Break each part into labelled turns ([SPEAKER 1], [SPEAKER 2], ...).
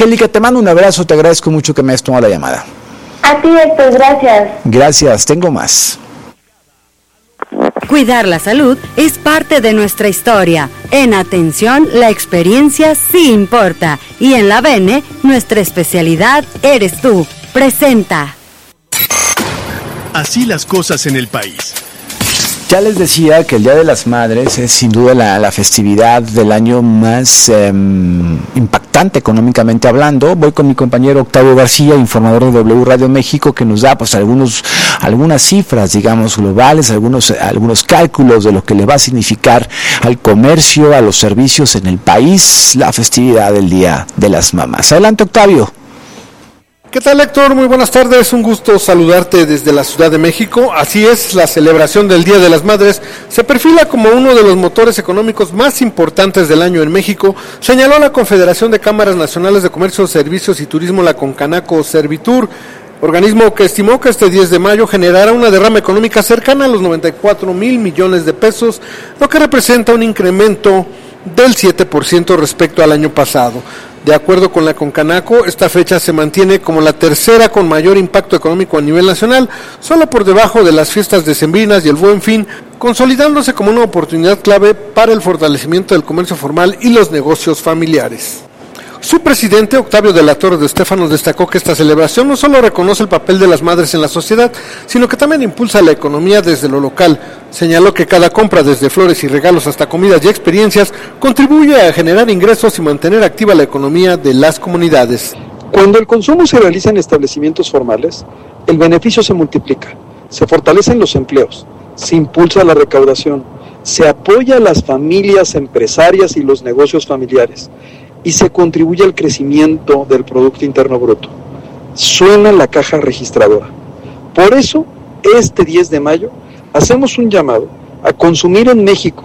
[SPEAKER 1] Angélica, te mando un abrazo, te agradezco mucho que me hayas tomado la llamada.
[SPEAKER 2] A ti, Héctor, gracias.
[SPEAKER 1] Gracias, tengo más.
[SPEAKER 3] Cuidar la salud es parte de nuestra historia. En Atención, la experiencia sí importa. Y en la Bene, nuestra especialidad eres tú. Presenta.
[SPEAKER 4] Así las cosas en el país.
[SPEAKER 1] Ya les decía que el Día de las Madres es sin duda la festividad del año más impactante económicamente hablando. Voy con mi compañero Octavio García, informador de W Radio México, que nos da pues algunas cifras, digamos, globales, algunos cálculos de lo que le va a significar al comercio, a los servicios en el país, la festividad del Día de las Mamás. Adelante, Octavio.
[SPEAKER 5] ¿Qué tal, Héctor? Muy buenas tardes, un gusto saludarte desde la Ciudad de México. Así es, la celebración del Día de las Madres se perfila como uno de los motores económicos más importantes del año en México, señaló la Confederación de Cámaras Nacionales de Comercio, Servicios y Turismo, la Concanaco Servitur, organismo que estimó que este 10 de mayo generará una derrama económica cercana a los 94 mil millones de pesos, lo que representa un incremento del 7% respecto al año pasado. De acuerdo con la Concanaco, esta fecha se mantiene como la tercera con mayor impacto económico a nivel nacional, solo por debajo de las fiestas decembrinas y el Buen Fin, consolidándose como una oportunidad clave para el fortalecimiento del comercio formal y los negocios familiares. Su presidente, Octavio de la Torre de Estéfanos, destacó que esta celebración no solo reconoce el papel de las madres en la sociedad, sino que también impulsa la economía desde lo local. Señaló que cada compra, desde flores y regalos hasta comidas y experiencias, contribuye a generar ingresos y mantener activa la economía de las comunidades.
[SPEAKER 6] Cuando el consumo se realiza en establecimientos formales, el beneficio se multiplica, se fortalecen los empleos, se impulsa la recaudación, se apoya a las familias empresarias y los negocios familiares, y se contribuye al crecimiento del Producto Interno Bruto. Suena la caja registradora. Por eso, este 10 de mayo, hacemos un llamado a consumir en México,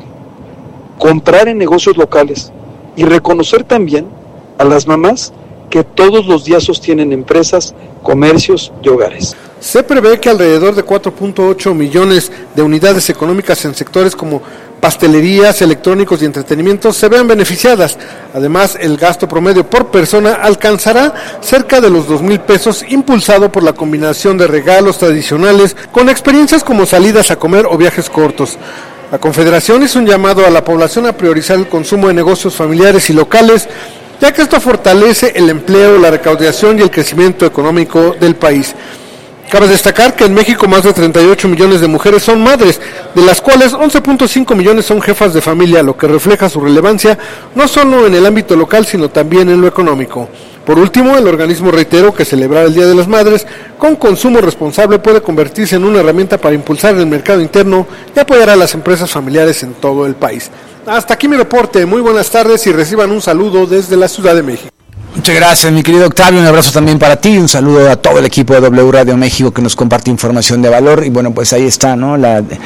[SPEAKER 6] comprar en negocios locales y reconocer también a las mamás que todos los días sostienen empresas, comercios y hogares.
[SPEAKER 5] Se prevé que alrededor de 4.8 millones de unidades económicas en sectores como pastelerías, electrónicos y entretenimiento se vean beneficiadas. Además, el gasto promedio por persona alcanzará cerca de los 2,000 pesos, impulsado por la combinación de regalos tradicionales con experiencias como salidas a comer o viajes cortos. La Confederación hizo un llamado a la población a priorizar el consumo de negocios familiares y locales, ya que esto fortalece el empleo, la recaudación y el crecimiento económico del país. Cabe destacar que en México más de 38 millones de mujeres son madres, de las cuales 11.5 millones son jefas de familia, lo que refleja su relevancia no solo en el ámbito local, sino también en lo económico. Por último, el organismo reiteró que celebrar el Día de las Madres con consumo responsable puede convertirse en una herramienta para impulsar el mercado interno y apoyar a las empresas familiares en todo el país. Hasta aquí mi reporte, muy buenas tardes y reciban un saludo desde la Ciudad de México.
[SPEAKER 1] Muchas gracias, mi querido Octavio, un abrazo también para ti, un saludo a todo el equipo de W Radio México que nos comparte información de valor. Y bueno, pues ahí está, ¿no?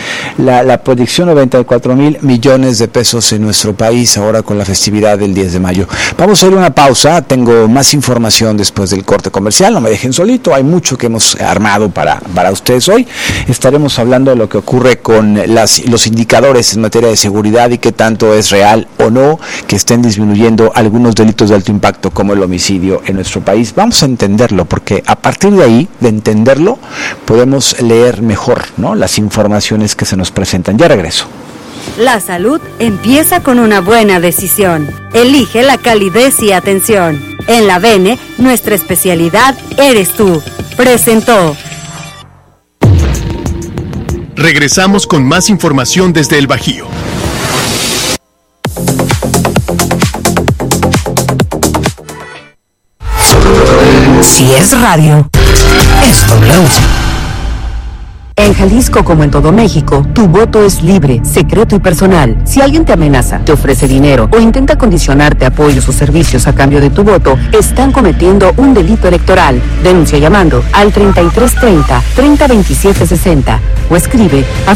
[SPEAKER 1] La proyección, 94 mil millones de pesos en nuestro país ahora con la festividad del 10 de mayo. Vamos a ir a una pausa, tengo más información después del corte comercial, no me dejen solito, hay mucho que hemos armado para ustedes hoy. Estaremos hablando de lo que ocurre con los indicadores en materia de seguridad y qué tanto es real o no que estén disminuyendo algunos delitos de alto impacto como el homicidio en nuestro país. Vamos a entenderlo, porque a partir de ahí, de entenderlo, podemos leer mejor, ¿no?, las informaciones que se nos presentan. Ya regreso.
[SPEAKER 3] La salud empieza con una buena decisión. Elige la calidez y atención. En la Bene, nuestra especialidad eres tú. Presentó.
[SPEAKER 4] Regresamos con más información desde el Bajío.
[SPEAKER 7] Si es radio, es W. En Jalisco, como en todo México, tu voto es libre, secreto y personal. Si alguien te amenaza, te ofrece dinero o intenta condicionarte apoyos o servicios a cambio de tu voto, están cometiendo un delito electoral. Denuncia llamando al 3330-302760 o escribe a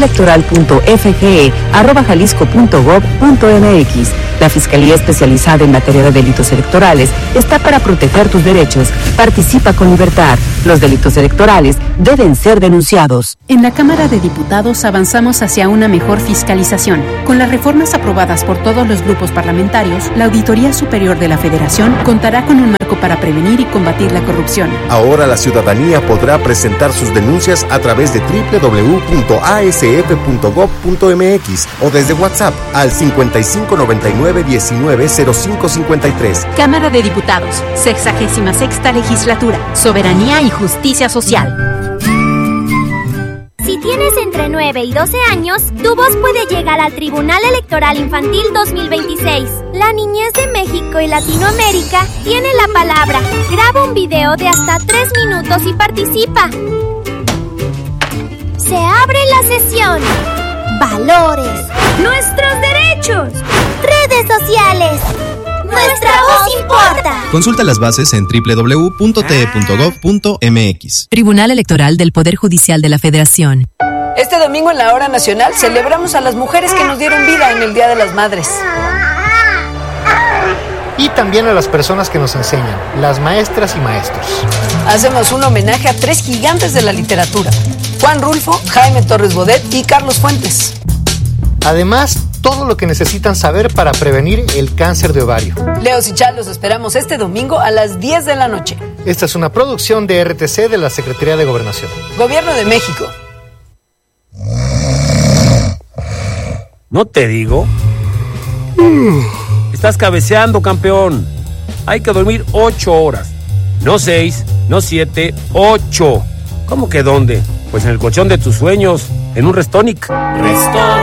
[SPEAKER 7] fiscaliaelectoral.fge@jalisco.gov.mx. La Fiscalía Especializada en Materia de Delitos Electorales está para proteger tus derechos. Participa con libertad. Los delitos electorales deben ser denunciados. Diputados.
[SPEAKER 8] En la Cámara de Diputados avanzamos hacia una mejor fiscalización. Con las reformas aprobadas por todos los grupos parlamentarios, la Auditoría Superior de la Federación contará con un marco para prevenir y combatir la corrupción.
[SPEAKER 9] Ahora la ciudadanía podrá presentar sus denuncias a través de www.asf.gov.mx o desde WhatsApp al 5599190553.
[SPEAKER 10] Cámara de Diputados, 66ª Legislatura, Soberanía y Justicia Social.
[SPEAKER 11] Si tienes entre 9 y 12 años, tu voz puede llegar al Tribunal Electoral Infantil 2026. La niñez de México y Latinoamérica tiene la palabra. Graba un video de hasta 3 minutos y participa. Se abre la sesión. Valores. Nuestros derechos. Redes sociales. Nuestra voz importa.
[SPEAKER 12] Consulta las bases en www.te.gov.mx.
[SPEAKER 7] Tribunal Electoral del Poder Judicial de la Federación.
[SPEAKER 13] Este domingo en la Hora Nacional celebramos a las mujeres que nos dieron vida en el Día de las Madres.
[SPEAKER 14] Y también a las personas que nos enseñan, las maestras y maestros.
[SPEAKER 13] Hacemos un homenaje a 3 gigantes de la literatura: Juan Rulfo, Jaime Torres Bodet y Carlos Fuentes.
[SPEAKER 14] Además, todo lo que necesitan saber para prevenir el cáncer de ovario.
[SPEAKER 13] Leos y Chal, los esperamos este domingo a las 10 de la noche.
[SPEAKER 14] Esta es una producción de RTC de la Secretaría de Gobernación.
[SPEAKER 13] Gobierno de México.
[SPEAKER 15] ¿No te digo? Estás cabeceando, campeón. Hay que dormir 8 horas. No 6, no 7, 8. ¿Cómo que dónde? Pues en el colchón de tus sueños, en un Restonic.